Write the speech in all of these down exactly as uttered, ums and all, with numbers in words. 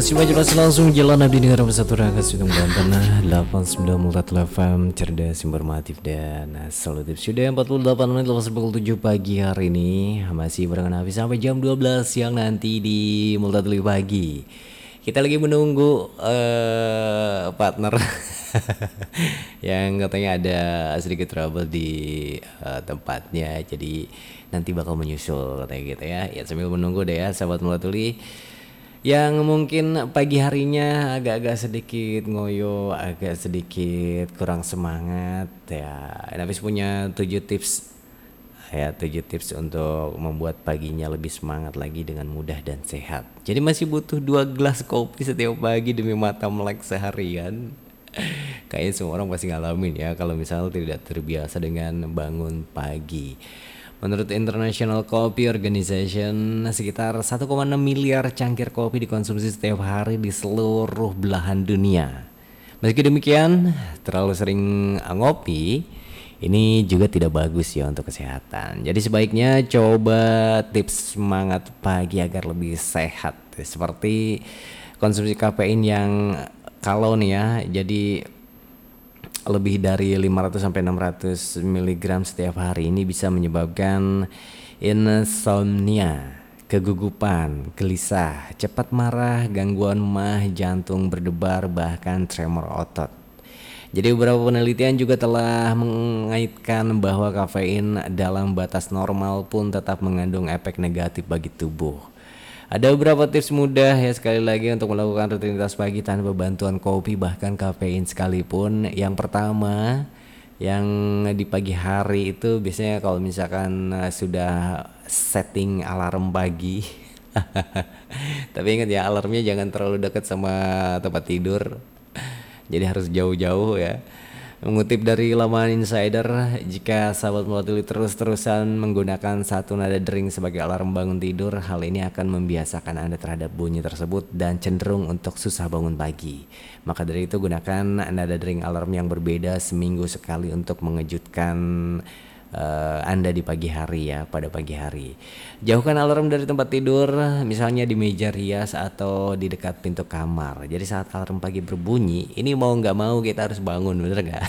Masih banyak masih langsung jalan abdi dengan nomor satu raga Sudung Banten delapan puluh sembilan Multat F M cerdas informatif dan solutif. Sudah empat puluh delapan menit lepas pukul tujuh pagi hari ini. Masih barengan Hafiz sampai jam dua belas siang nanti di Multat pagi. Kita lagi menunggu uh, partner yang katanya ada sedikit trouble di uh, tempatnya. Jadi nanti bakal menyusul katanya gitu ya. Ya sambil menunggu deh ya sahabat Mulatuli yang mungkin pagi harinya agak-agak sedikit ngoyo, agak sedikit kurang semangat ya. Nafis punya tujuh tips ya, tujuh tips untuk membuat paginya lebih semangat lagi dengan mudah dan sehat. Jadi masih butuh dua gelas kopi setiap pagi demi mata melek seharian. Kayaknya semua orang pasti ngalamin ya kalau misalnya tidak terbiasa dengan bangun pagi. Menurut International Coffee Organization, sekitar satu koma enam miliar cangkir kopi dikonsumsi setiap hari di seluruh belahan dunia. Meski demikian, terlalu sering ngopi ini juga tidak bagus ya untuk kesehatan. Jadi sebaiknya coba tips semangat pagi agar lebih sehat. Seperti konsumsi kafein yang kalau nih ya, jadi lebih dari lima ratus sampai enam ratus miligram setiap hari ini bisa menyebabkan insomnia, kegugupan, gelisah, cepat marah, gangguan mah, jantung berdebar, bahkan tremor otot. Jadi beberapa penelitian juga telah mengaitkan bahwa kafein dalam batas normal pun tetap mengandung efek negatif bagi tubuh. Ada beberapa tips mudah ya sekali lagi untuk melakukan rutinitas pagi tanpa bantuan kopi bahkan kafein sekalipun. Yang pertama, yang di pagi hari itu biasanya kalau misalkan uh, sudah setting alarm pagi. Tapi ingat ya, alarmnya jangan terlalu dekat sama tempat tidur. Jadi harus jauh-jauh ya. Mengutip dari laman Insider, jika sahabat Mulatuli terus-terusan menggunakan satu nada dering sebagai alarm bangun tidur, hal ini akan membiasakan Anda terhadap bunyi tersebut dan cenderung untuk susah bangun pagi. Maka dari itu gunakan nada dering alarm yang berbeda seminggu sekali untuk mengejutkan Uh, Anda di pagi hari ya, pada pagi hari. Jauhkan alarm dari tempat tidur, misalnya di meja rias atau di dekat pintu kamar. Jadi saat alarm pagi berbunyi, ini mau nggak mau kita harus bangun, bener nggak?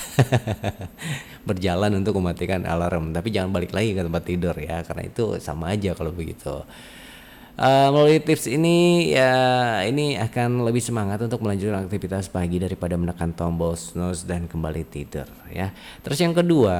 Berjalan untuk mematikan alarm, tapi jangan balik lagi ke tempat tidur ya, karena itu sama aja kalau begitu. Uh, melalui tips ini ya ini akan lebih semangat untuk melanjutkan aktivitas pagi daripada menekan tombol snooze dan kembali tidur ya. Terus yang kedua,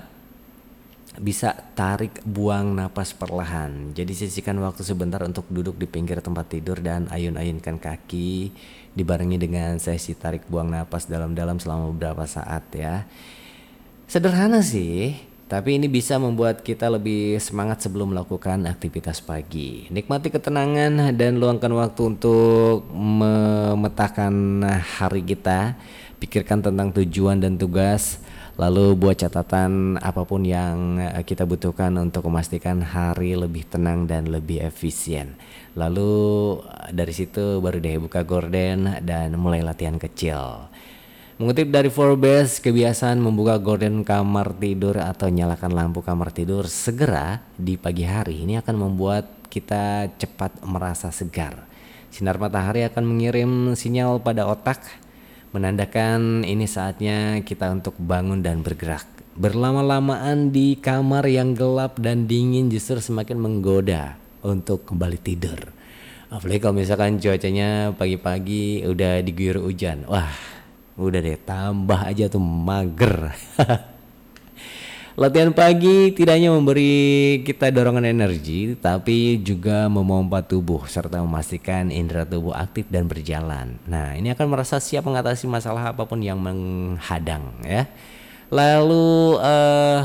bisa tarik buang napas perlahan. Jadi sisihkan waktu sebentar untuk duduk di pinggir tempat tidur dan ayun-ayunkan kaki dibarengi dengan sesi tarik buang napas dalam-dalam selama beberapa saat ya. Sederhana sih, tapi ini bisa membuat kita lebih semangat sebelum melakukan aktivitas pagi. Nikmati ketenangan dan luangkan waktu untuk memetakan hari kita. Pikirkan tentang tujuan dan tugas. Lalu buat catatan apapun yang kita butuhkan untuk memastikan hari lebih tenang dan lebih efisien. Lalu dari situ baru deh buka gorden dan mulai latihan kecil. Mengutip dari Forbes, kebiasaan membuka gorden kamar tidur atau nyalakan lampu kamar tidur segera di pagi hari ini akan membuat kita cepat merasa segar. Sinar matahari akan mengirim sinyal pada otak, menandakan ini saatnya kita untuk bangun dan bergerak. Berlama-lamaan di kamar yang gelap dan dingin justru semakin menggoda untuk kembali tidur. Apalagi kalau misalkan cuacanya pagi-pagi udah diguyur hujan. Wah, udah deh tambah aja tuh mager. Latihan pagi tidak hanya memberi kita dorongan energi, tapi juga memompa tubuh serta memastikan indera tubuh aktif dan berjalan. Nah, ini akan merasa siap mengatasi masalah apapun yang menghadang ya. Lalu uh,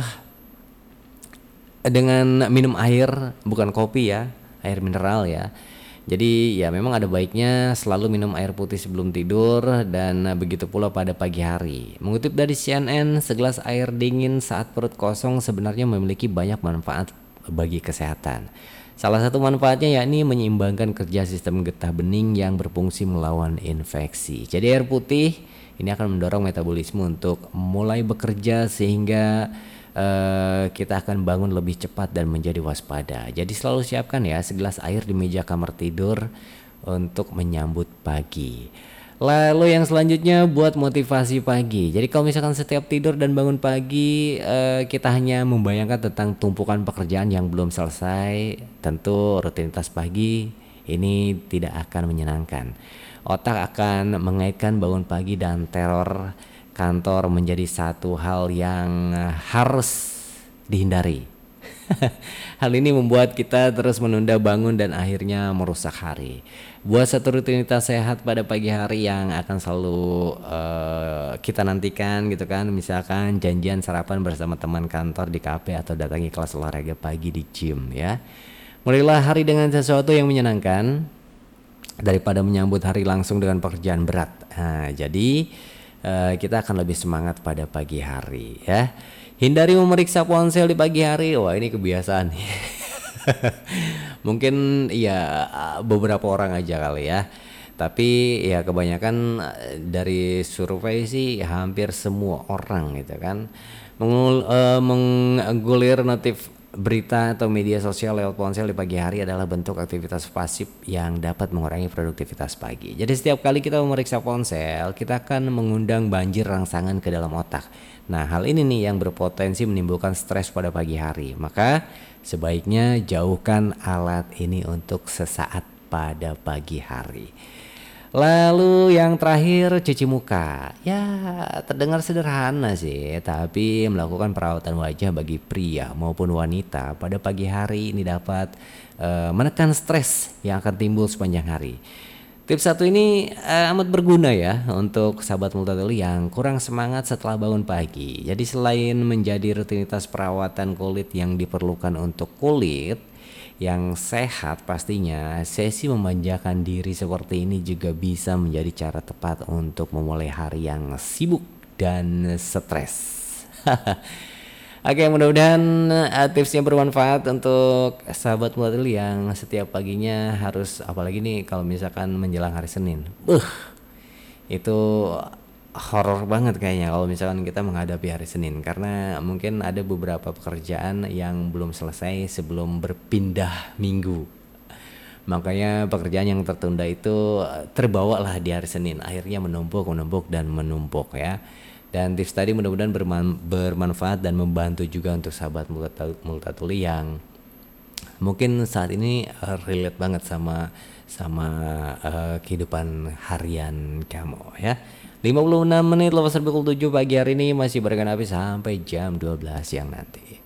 dengan minum air, bukan kopi ya, air mineral ya. Jadi ya memang ada baiknya selalu minum air putih sebelum tidur dan begitu pula pada pagi hari. Mengutip dari C N N, segelas air dingin saat perut kosong sebenarnya memiliki banyak manfaat bagi kesehatan. Salah satu manfaatnya yakni menyeimbangkan kerja sistem getah bening yang berfungsi melawan infeksi. Jadi air putih ini akan mendorong metabolisme untuk mulai bekerja sehingga Uh, kita akan bangun lebih cepat dan menjadi waspada. Jadi selalu siapkan ya segelas air di meja kamar tidur untuk menyambut pagi. Lalu yang selanjutnya buat motivasi pagi. Jadi kalau misalkan setiap tidur dan bangun pagi eh, kita hanya membayangkan tentang tumpukan pekerjaan yang belum selesai, tentu rutinitas pagi ini tidak akan menyenangkan. Otak akan mengaitkan bangun pagi dan teror kantor menjadi satu hal yang harus dihindari. Hal ini membuat kita terus menunda bangun dan akhirnya merusak hari. Buat satu rutinitas sehat pada pagi hari yang akan selalu uh, kita nantikan gitu kan. Misalkan janjian sarapan bersama teman kantor di kafe atau datangi kelas olahraga pagi di gym ya. Mulailah hari dengan sesuatu yang menyenangkan daripada menyambut hari langsung dengan pekerjaan berat. Nah, jadi uh, kita akan lebih semangat pada pagi hari ya. Hindari memeriksa ponsel di pagi hari. Wah, ini kebiasaan nih. Mungkin ya beberapa orang aja kali ya. Tapi ya kebanyakan dari survei sih hampir semua orang gitu kan. Mengul, uh, menggulir notif berita atau media sosial lewat ponsel di pagi hari adalah bentuk aktivitas pasif yang dapat mengurangi produktivitas pagi. Jadi setiap kali kita memeriksa ponsel, kita akan mengundang banjir rangsangan ke dalam otak. Nah, hal ini nih yang berpotensi menimbulkan stres pada pagi hari. Maka sebaiknya jauhkan alat ini untuk sesaat pada pagi hari. Lalu yang terakhir, cuci muka. Ya, terdengar sederhana sih, tapi melakukan perawatan wajah bagi pria maupun wanita pada pagi hari ini dapat uh, menekan stres yang akan timbul sepanjang hari. Tips satu ini uh, amat berguna ya untuk sahabat Multatuli yang kurang semangat setelah bangun pagi. Jadi selain menjadi rutinitas perawatan kulit yang diperlukan untuk kulit yang sehat, pastinya sesi memanjakan diri seperti ini juga bisa menjadi cara tepat untuk memulai hari yang sibuk dan stres. Oke, mudah-mudahan uh, tipsnya bermanfaat untuk sahabat Multatuli yang setiap paginya harus, apalagi nih kalau misalkan menjelang hari Senin. Buh, itu horor banget kayaknya kalau misalkan kita menghadapi hari Senin, karena mungkin ada beberapa pekerjaan yang belum selesai sebelum berpindah minggu. Makanya pekerjaan yang tertunda itu terbawa lah di hari Senin, akhirnya menumpuk, menumpuk dan menumpuk ya. Dan tips tadi mudah-mudahan berman, bermanfaat dan membantu juga untuk sahabat Multatuli yang mungkin saat ini uh, relate banget sama sama uh, kehidupan harian kamu ya. lima puluh enam menit lepas pukul tujuh pagi hari ini masih berkenapi sampai jam dua belas siang nanti.